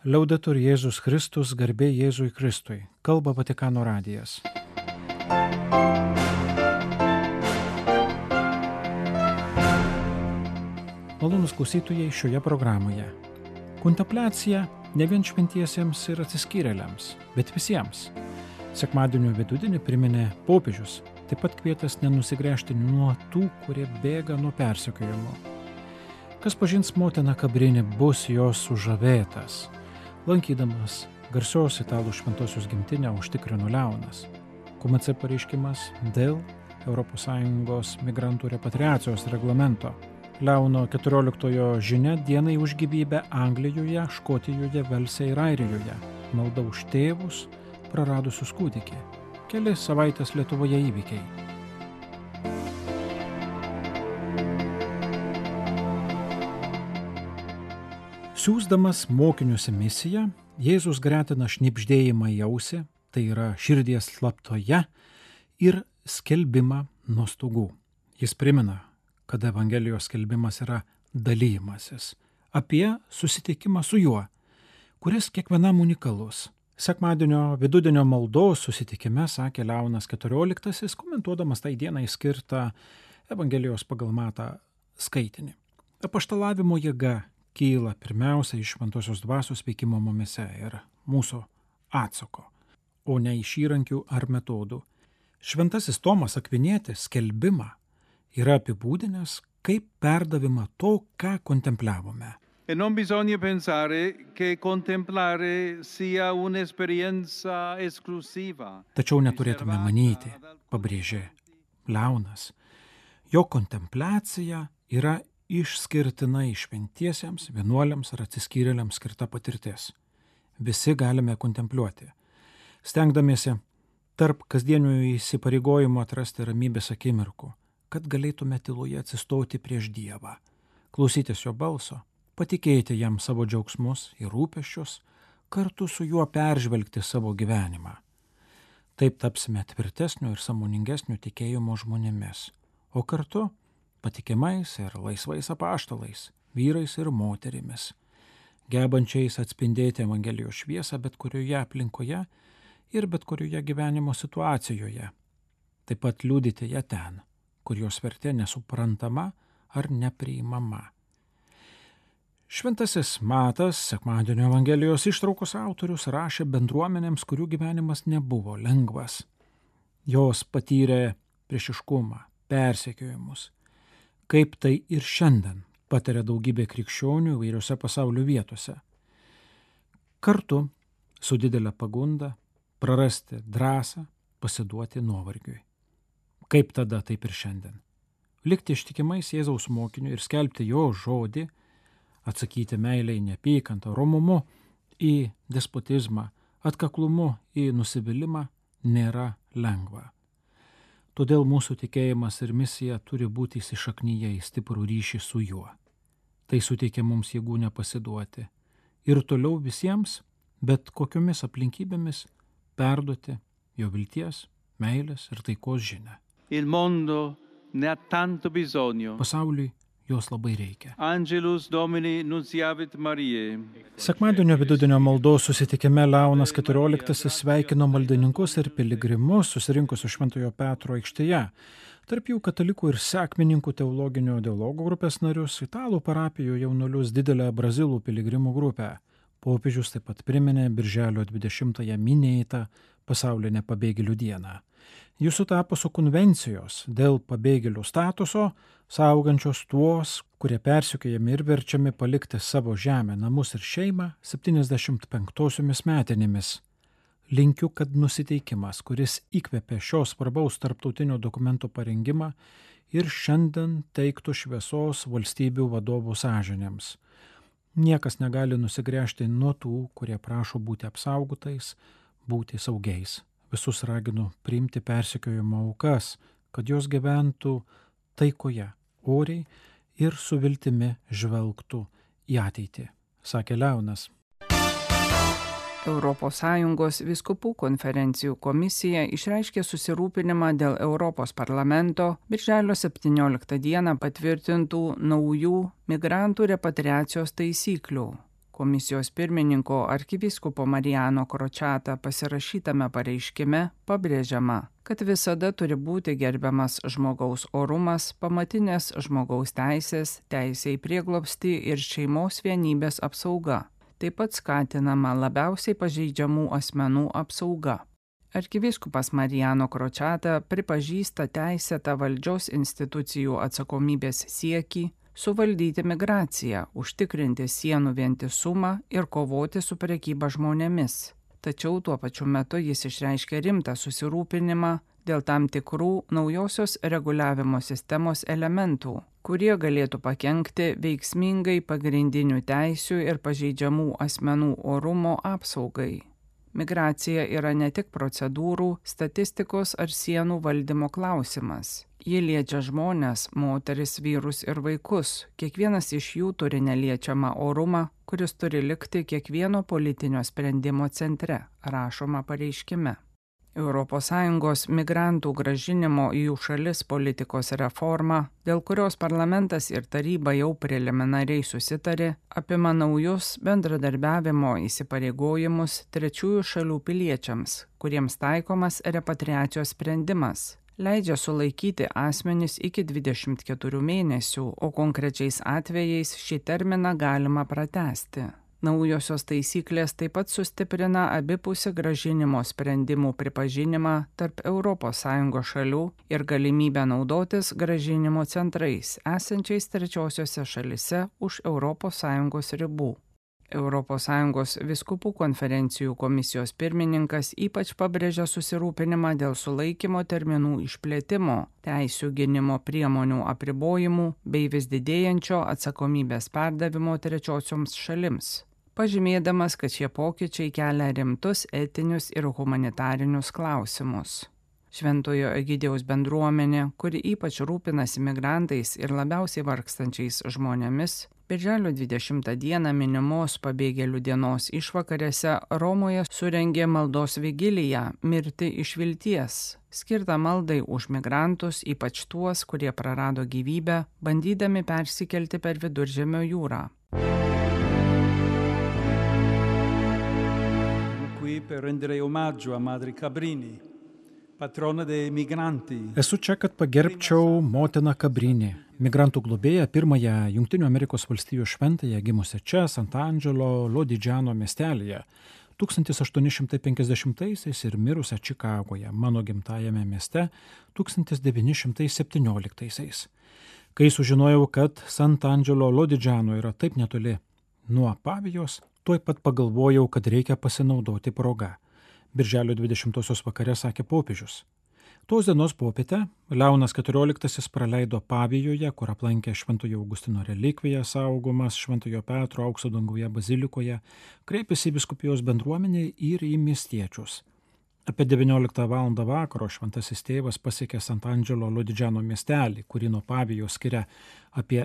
Liaudetur Jėzus Kristus, garbė Jėzui Kristui. Kalba Vatikano radijas. Malonūs klausytojai šioje programoje. Kontempliacija ne vien šventiesiems ir atsiskyrėliams, bet visiems. Sekmadienio vidudienį priminė popiežius, taip pat kvietęs nenusigręžti nuo tų, kurie bėga nuo persekiojimo. Kas pažins motiną Kabrini, bus jos sužavėtas. Lankydamas garsios italų šventosios gimtinę užtikrino Leonas. KMC pareiškimas dėl ES migrantų repatriacijos reglamento. Leono 14 žinia dienai už gyvybę Anglijoje, Škotijoje, Velse ir Airijoje. Malda už tėvus, praradusius kūdikį. Keli savaitės Lietuvoje įvykiai. Siųsdamas mokinius į misiją, Jėzus gretina šnibždėjimą į ausį, tai yra širdies slaptoje, ir skelbimą nuo stogų. Jis primena, kad Evangelijos skelbimas yra dalymasis apie susitikimą su juo, kuris kiekvienam unikalus. Sekmadienio vidudienio maldos susitikime sakė Leonas XIV, komentuodamas tai dienai skirtą Evangelijos pagal Matą skaitinį. Apaštalavimo jėga kyla pirmiausia iš šventosios dvasios veikimo mumyse ir mūsų atsako, o ne iš įrankių ar metodų. Šventasis Tomas Akvinietis skelbimą yra apibūdinęs kaip perdavimą to, ką kontempliavome. E non bisogna pensare che contemplare sia un'esperienza esclusiva. Tačiau neturėtume manyti, pabrėžė Leonas, jo kontempliacija yra išskirtinai šventiesiems, vienuoliams ar atsiskyrėliams skirta patirtis. Visi galime kontempliuoti, stengdamiesi tarp kasdienių įsipareigojimų atrasti ramybės akimirkų, kad galėtume tyloje atsistoti prieš Dievą, klausytis jo balso, patikėti jam savo džiaugsmus ir rūpesčius, kartu su juo peržvelgti savo gyvenimą. Taip tapsime tvirtesnių ir sąmoningesnių tikėjimo žmonėmis, o kartu patikimais ir laisvais apaštalais, vyrais ir moterimis, gebančiais atspindėti Evangelijos šviesą bet kurioje aplinkoje ir bet kurioje gyvenimo situacijoje, taip pat liudyti ją ten, kur jos vertė nesuprantama ar nepriimama. Šventasis Matas, sekmadienio Evangelijos ištraukos autorius, rašė bendruomenėms, kurių gyvenimas nebuvo lengvas. Jos patyrė priešiškumą, persekiojimus, kaip tai ir šiandien patiria daugybė krikščionių įvairiose pasaulio vietose. Kartu su didelė pagunda prarasti drąsą, pasiduoti nuovargiui. Kaip tada, taip ir šiandien. Likti ištikimais Jėzaus mokiniu ir skelbti jo žodį, atsakyti meilei neapykantą, romumu į despotizmą, atkaklumu į nusivylimą nėra lengva. Todėl mūsų tikėjimas ir misija turi būti įsišaknyje į stiprų ryšį su juo. Tai suteikia mums jėgų nepasiduoti ir toliau visiems, bet kokiomis aplinkybėmis, perduoti jo vilties, meilės ir taikos žinią. Il mondo ne ha tanto bisogno. Pasauliui jos labai reikia. Angelus Domini nunciavit Mariae. Sekmadienio vidudienio maldos susitikime Leonas XIV sveikino maldininkus ir piligrimus susirinkusius Šventojo Petro aikštėje. Tarp jų katalikų ir sekmininkų teologinio dialogo grupės narius, italų parapijų jaunuolius, didelę brazilų piligrimų grupę. Popiežius taip pat priminė birželio 20-ąją minėtą pasaulinę pabėgėlių dieną. Jis sutapo su konvencijos dėl pabėgėlių statuso, saugančios tuos, kurie persekiojami ir verčiami palikti savo žemę, namus ir šeimą 75-osiomis metinėmis. Linkiu, kad nusiteikimas, kuris įkvėpė šios svarbaus tarptautinio dokumento parengimą, ir šiandien teiktų šviesos valstybių vadovų sąžinėms. Niekas negali nusigręžti nuo tų, kurie prašo būti apsaugotais, būti saugiais. Visus raginu priimti persekiojimo aukas, kad jos gyventų taikoje, oriai ir su viltimi žvelgtų į ateitį, sakė Leonas. ES vyskupų konferencijų komisija išreiškė susirūpinimą dėl Europos parlamento birželio 17 dieną patvirtintų naujų migrantų repatriacijos taisyklių, Komisijos pirmininko arkivyskupo Marijano Kročata pasirašytame pareiškime pabrėžiama, kad visada turi būti gerbiamas žmogaus orumas, pamatinės žmogaus teisės, teisė į prieglobstį ir šeimos vienybės apsauga. Taip pat skatinama labiausiai pažeidžiamų asmenų apsauga. Arkivyskupas Marijano Kročata pripažįsta teisėtą valdžios institucijų atsakomybės siekį suvaldyti migraciją, užtikrinti sienų vientisumą ir kovoti su prekyba žmonėmis. Tačiau tuo pačiu metu jis išreiškė rimtą susirūpinimą dėl tam tikrų naujosios reguliavimo sistemos elementų, kurie galėtų pakenkti veiksmingai pagrindinių teisių ir pažeidžiamų asmenų orumo apsaugai. Migracija yra ne tik procedūrų, statistikos ar sienų valdymo klausimas. Ji liečia žmones, moteris, vyrus ir vaikus. Kiekvienas iš jų turi neliečiamą orumą, kuris turi likti kiekvieno politinio sprendimo centre, rašoma pareiškime. ES migrantų grąžinimo į jų šalis politikos reforma, dėl kurios parlamentas ir taryba jau preliminariai susitarė, apima naujus bendradarbiavimo įsipareigojimus trečiųjų šalių piliečiams, kuriems taikomas repatriacijos sprendimas. Leidžia sulaikyti asmenis iki 24 mėnesių, o konkrečiais atvejais šį terminą galima pratęsti. Naujosios taisyklės taip pat sustiprina abipusį grąžinimo sprendimų pripažinimą tarp ES šalių ir galimybę naudotis grąžinimo centrais esančiais trečiosiose šalise už ES ribų. ES vyskupų konferencijų komisijos pirmininkas ypač pabrėžia susirūpinimą dėl sulaikymo terminų išplėtimo, teisių gynimo priemonių apribojimų bei vis didėjančio atsakomybės perdavimo trečiosioms šalims, pažymėdamas, kad šie pokyčiai kelia rimtus etinius ir humanitarinius klausimus. Šventojo Egidijaus bendruomenė, kuri ypač rūpinasi migrantais ir labiausiai vargstančiais žmonėmis, birželio 20 dieną minimos pabėgėlių dienos išvakarėse Romoje surengė maldos vigiliją Mirti iš vilties, skirtą maldai už migrantus, ypač tuos, kurie prarado gyvybę, bandydami persikelti per Viduržemio jūrą. Per rendere omaggio a Madre Cabrini, patrona dei migranti. Esu čia, kad pagerbčiau motiną Cabrini, migrantų globėją, pirmąją Jungtinių Amerikos valstijų šventąją gimusią čia, Sant'Angelo Lodigiano miestelyje, 1850-aisiais ir mirusią Čikagoje, mano gimtajame mieste, 1917-aisiais. Kai sužinojau, kad Sant'Angelo Lodigiano yra taip netoli nuo Pavijos, tuoj pat pagalvojau, kad reikia pasinaudoti proga. Birželio 20-osios vakare sakė popiežius. Tos dienos popietę Leonas XIV praleido Pavijoje, kur aplankė Šventojo Augustino relikviją saugomas Šventojo Petro aukso danguje bazilikoje, kreipėsi į vyskupijos bendruomenę ir į miestiečius. Apie 19 val. Vakaro šventasis tėvas pasiekė Sant'Angelo Lodigiano miestelį, kurį nuo Pavijos skiria apie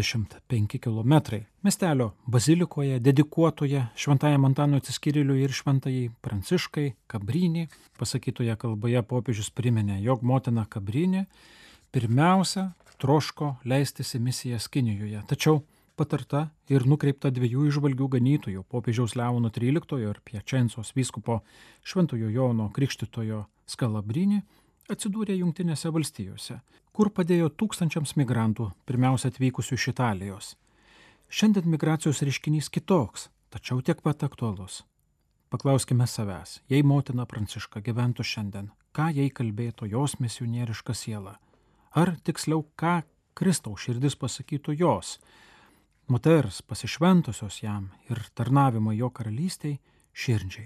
25 kilometrai. Miestelio bazilikoje, dedikuotoje Šventajam Antanui Atsiskyrėliui ir Šventajai Pranciškai Cabrini, pasakytoje kalboje popiežius priminė, jog motina Cabrini pirmiausia troško leistis į misijas Kinijoje, tačiau patarta ir nukreipta dviejų įžvalgių ganytojų, popiežiaus Leono XIII ir Piačencos vyskupo Šventojo Jono Krikštytojo Scalabrini, atsidūrė Jungtinėse valstijose, kur padėjo tūkstančiams migrantų, pirmiausia atvykusių iš Italijos. Šiandien migracijos reiškinys kitoks, tačiau tiek pat aktualus. Paklauskime savęs, jei motina Pranciška gyventų šiandien, ką jai kalbėtų jos misionieriška siela? Ar tiksliau, ką Kristaus širdis pasakytų jos, moters pasišventusios jam ir tarnavimo jo karalystiai širdžiai?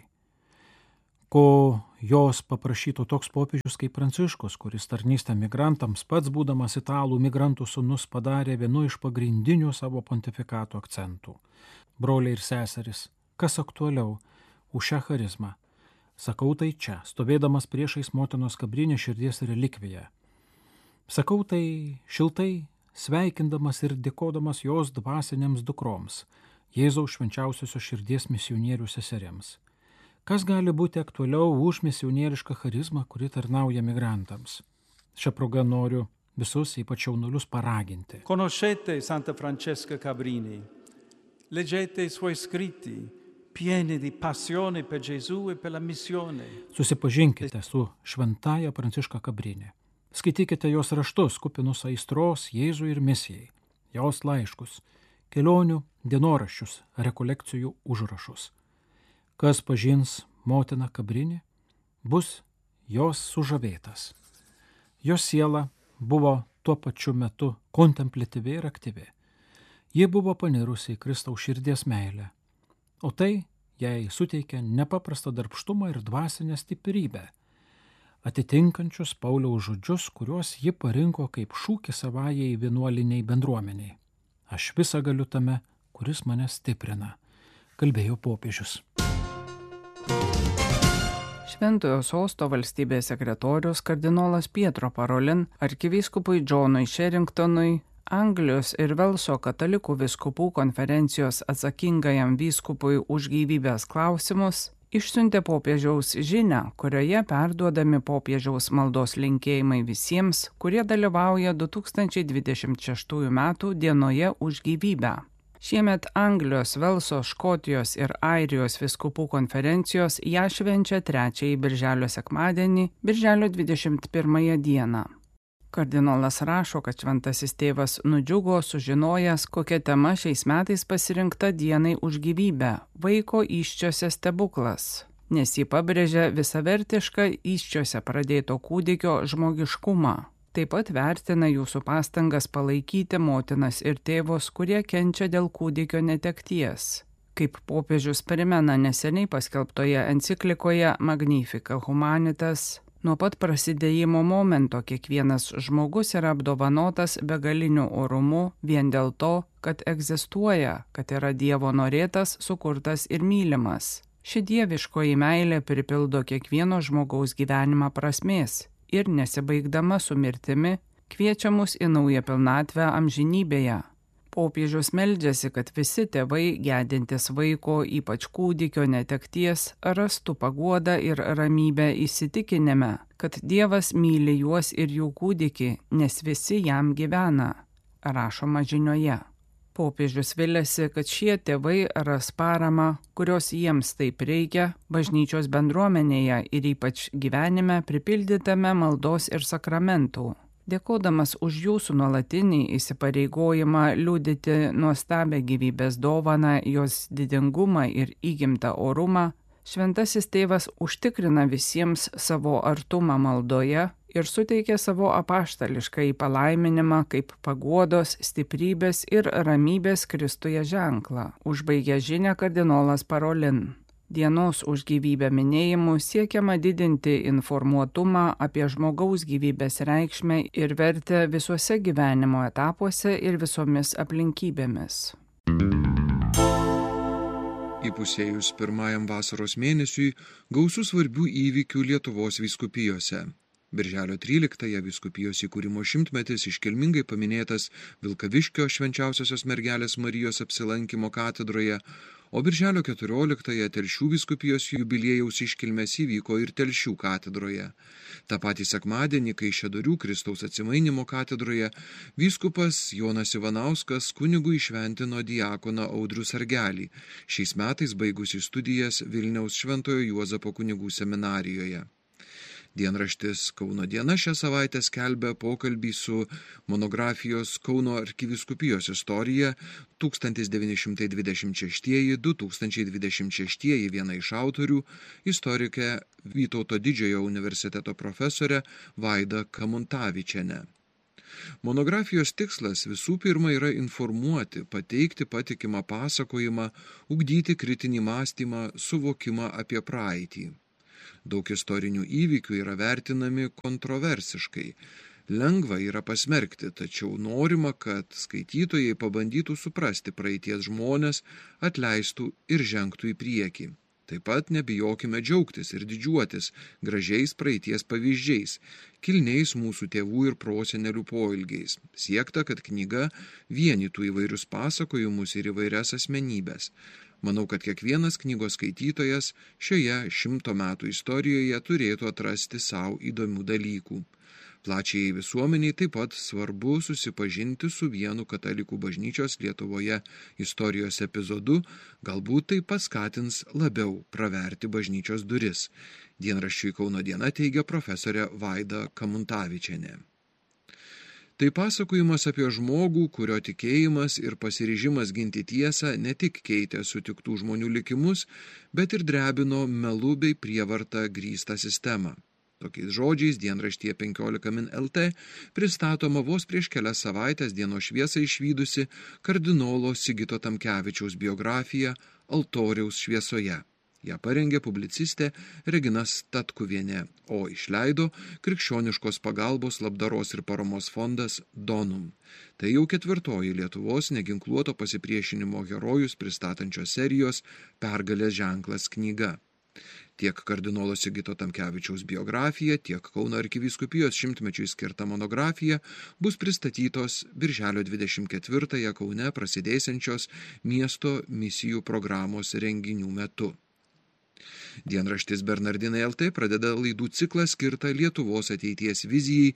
Ko jos paprašytų toks popiežius kaip Pranciškus, kuris tarnystę migrantams pats būdamas italų migrantų sūnus padarė vienu iš pagrindinių savo pontifikato akcentų. Broliai ir seserys, kas aktualiau už šią charizmą? Sakau tai čia, stovėdamas priešais motinos Cabrini širdies relikviją. Sakau tai šiltai, sveikindamas ir dėkodamas jos dvasinėms dukroms, Jėzaus švenčiausiosios širdies misionierių seserims. Kas gali būti aktualiau už misionierišką charizmą, kuri tarnauja migrantams? Šią progą noriu visus, ypač jaunuolius, paraginti. Conoscete Santa Francesca Cabrini, Leggete i suoi scritti, pieni di passione per Gesù e per la missione. Susipažinkite su šventaja Pranciška Kabrinė. Skaitykite jos raštus, kupinus aistros Jėzui ir misijai, jos laiškus, kelionių, dienoraščius, rekolekcijų užrašus. Kas pažins motiną Kabrinį, bus jos sužavėtas. Jos siela buvo tuo pačiu metu kontempliatyvi ir aktyvi. Ji buvo panirusi į Kristaus širdies meilę, o tai jai suteikė nepaprastą darbštumą ir dvasinę stiprybę, atitinkančius Pauliaus žodžius, kuriuos ji parinko kaip šūkį savajai vienuoliniai bendruomeniai. Aš visą galiu tame, kuris mane stiprina, kalbėjo popiežius. Šventojo sosto valstybės sekretorius kardinolas Pietro Parolin arkivyskupui Džonui Sherringtonui, Anglijos ir Velso katalikų vyskupų konferencijos atsakingajam vyskupui už gyvybės klausimus, išsiuntė popiežiaus žinią, kurioje perduodami popiežiaus maldos linkėjimai visiems, kurie dalyvauja 2026 m. dienoje už gyvybę. Šiemet Anglijos, Velso, Škotijos ir Airijos vyskupų konferencijos ją švenčia 3 birželio sekmadienį, birželio 21 dieną. Kardinolas rašo, kad šventasis tėvas nudžiugo sužinojęs, kokia tema šiais metais pasirinkta dienai už gyvybę – vaiko įsčiose stebuklas, nes jį pabrėžia visavertišką įsčiose pradėto kūdikio žmogiškumą. Taip pat vertina jūsų pastangas palaikyti motinas ir tėvus, kurie kenčia dėl kūdikio netekties. Kaip popiežius primena neseniai paskelbtoje enciklikoje Magnificat Humanitas, nuo pat prasidėjimo momento kiekvienas žmogus yra apdovanotas begaliniu orumu vien dėl to, kad egzistuoja, kad yra Dievo norėtas, sukurtas ir mylimas. Ši dieviškoji meilė pripildo kiekvieno žmogaus gyvenimą prasmės ir nesibaigdama su mirtimi kviečia mus į naują pilnatvę amžinybėje. Popiežius meldžiasi, kad visi tėvai gedintys vaiko, ypač kūdikio netekties, rastų paguodą ir ramybę įsitikinime, kad Dievas myli juos ir jų kūdikį, nes visi jam gyvena, rašoma žinioje. Popiežius viliasi, kad šie tėvai ras paramą, kurios jiems taip reikia, bažnyčios bendruomenėje ir ypač gyvenime pripildytame maldos ir sakramentų. Dėkodamas už jūsų nuolatinį įsipareigojimą liudyti nuostabią gyvybės dovaną, jos didingumą ir įgimtą orumą, šventasis tėvas užtikrina visiems savo artumą maldoje ir suteikia savo apaštališkąjį palaiminimą kaip paguodos, stiprybės ir ramybės Kristuje ženklą, užbaigė žinią kardinolas Parolin. Dienos už gyvybę minėjimu siekiama didinti informuotumą apie žmogaus gyvybės reikšmę ir vertę visuose gyvenimo etapuose ir visomis aplinkybėmis. Įpusėjus pirmajam vasaros mėnesiui gausu svarbių įvykių Lietuvos vyskupijose. Birželio 13-ąją vyskupijos įkūrimo 100-metis iškilmingai paminėtas Vilkaviškio Švenčiausiosios mergelės Marijos apsilankymo katedroje, o birželio 14-ąją Telšių vyskupijos jubiliejaus iškilmės įvyko ir Telšių katedroje. Ta patį sekmadienį Kaišiadorių Kristaus atsimainimo katedroje vyskupas Jonas Ivanauskas kunigui įšventino diakoną Audrių Sargelį, šiais metais baigusi studijas Vilniaus Šventojo Juozapo kunigų seminarijoje. Dienraštis Kauno diena šią savaitę skelbia pokalbį su monografijos Kauno arkivyskupijos istorija 1926–2026 viena iš autorių, istorikė Vytauto Didžiojo universiteto profesorė Vaida Kamuntavičienė. Monografijos tikslas visų pirma yra informuoti, pateikti patikimą pasakojimą, ugdyti kritinį mąstymą, suvokimą apie praeitį. Daug istorinių įvykių yra vertinami kontroversiškai. Lengva yra pasmerkti, tačiau norima, kad skaitytojai pabandytų suprasti praeities žmones, atleistų ir žengtų į priekį. Taip pat nebijokime džiaugtis ir didžiuotis gražiais praeities pavyzdžiais, kilniais mūsų tėvų ir prosenelių poilgiais. Siekta, kad knyga vienytų įvairius pasakojimus ir įvairias asmenybės. Manau, kad kiekvienas knygos skaitytojas šioje 100 metų istorijoje turėtų atrasti savo įdomių dalykų. Plačiai visuomeniai taip pat svarbu susipažinti su vienu katalikų bažnyčios Lietuvoje istorijos epizodu, galbūt tai paskatins labiau praverti bažnyčios duris. Dienraščiui Kauno diena teigia profesorė Vaida Kamuntavičienė. Tai pasakojimas apie žmogų, kurio tikėjimas ir pasiryžimas ginti tiesą ne tik keitė sutiktų žmonių likimus, bet ir drebino melu bei prievarta grįstą sistemą. Tokiais žodžiais dienraštyje 15 min LT pristatoma vos prieš kelias savaitės dienos šviesą išvydusi kardinolo Sigito Tamkevičiaus biografija Altoriaus šviesoje. Ją parengė publicistė Regina Statkuvienė, o išleido Krikščioniškos pagalbos labdaros ir paramos fondas Donum. Tai jau 4. Lietuvos neginkluoto pasipriešinimo herojus pristatančios serijos Pergalės ženklas knyga. Tiek kardinolo Sigito Tamkevičiaus biografija, tiek Kauno arkivyskupijos 100-mečiui skirta monografija bus pristatytos birželio 24-ąją Kaune prasidėsiančios miesto misijų programos renginių metu. Dienraštis Bernardinai LT pradeda laidų ciklą skirtą Lietuvos ateities vizijai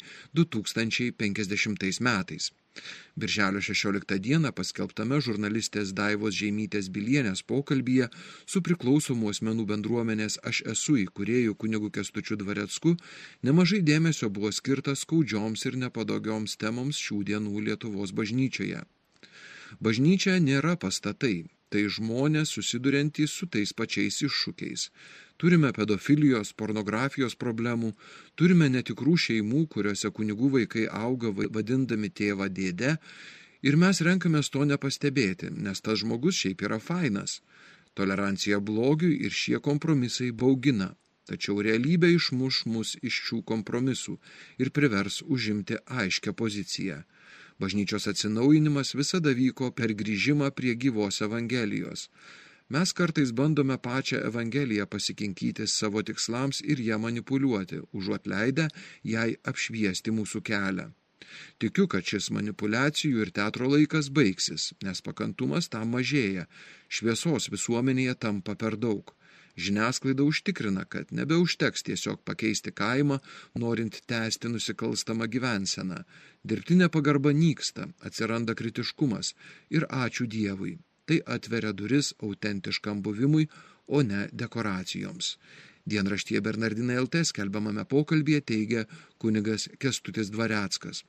2050 metais. Birželio 16 dieną paskelbtame žurnalistės Daivos Žeimytės Bilienės pokalbyje su priklausomų asmenų bendruomenės Aš esu įkūrėju kunigu Kęstučiu Dvarecku nemažai dėmesio buvo skirta skaudžioms ir nepatogioms temoms šių dienų Lietuvos bažnyčioje. Bažnyčia nėra pastatai. Tai žmonės susiduriantys su tais pačiais iššūkiais. Turime pedofilijos, pornografijos problemų, turime netikrų šeimų, kuriuose kunigų vaikai auga vadindami tėvą dėdę, ir mes renkamės to nepastebėti, nes tas žmogus šiaip yra fainas. Tolerancija blogiui ir šie kompromisai baugina, tačiau realybė išmuš mus iš šių kompromisų ir privers užimti aiškią poziciją. Bažnyčios atsinaujinimas visada vyko per grįžimą prie gyvos Evangelijos. Mes kartais bandome pačią Evangeliją pasikinkyti savo tikslams ir ją manipuliuoti, užuot leidę jai apšviesti mūsų kelią. Tikiu, kad šis manipulacijų ir teatro laikas baigsis, nes pakantumas tam mažėja, šviesos visuomenėje tampa per daug. Žiniasklaida užtikrina, kad nebeužteks tiesiog pakeisti kaimą, norint tęsti nusikalstamą gyvenseną. Dirbtinė pagarba nyksta, atsiranda kritiškumas ir ačiū Dievui. Tai atveria duris autentiškam buvimui, o ne dekoracijoms. Dienraštyje Bernardinai LT skelbiamame pokalbyje teigia kunigas Kęstutis Dvareckas.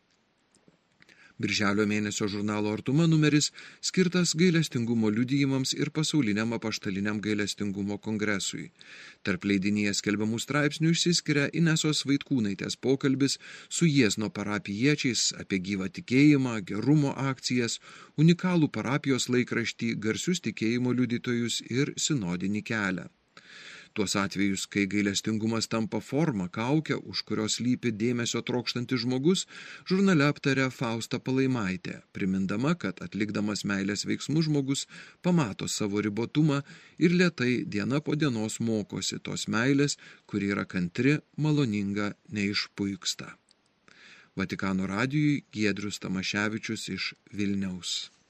Birželio mėnesio žurnalo Artuma numeris skirtas gailestingumo liudijimams ir pasauliniam apaštaliniam gailestingumo kongresui. Tarp leidinyje skelbiamų straipsnių išsiskiria Inesos Vaitkūnaitės pokalbis su Jiezno parapijiečiais apie gyvą tikėjimą, gerumo akcijas, unikalų parapijos laikraštį, garsius tikėjimo liudytojus ir sinodinį kelią. Tuos atvejus, kai gailestingumas tampa forma, kaukia, už kurios lypi dėmesio trokštantis žmogus, žurnale aptaria Fausta Palaimaitė, primindama, kad atlikdamas meilės veiksmus žmogus pamato savo ribotumą ir lėtai diena po dienos mokosi tos meilės, kuri yra kantri, maloninga, neišpuiksta. Vatikano radijui Giedrius Tamaševičius iš Vilniaus.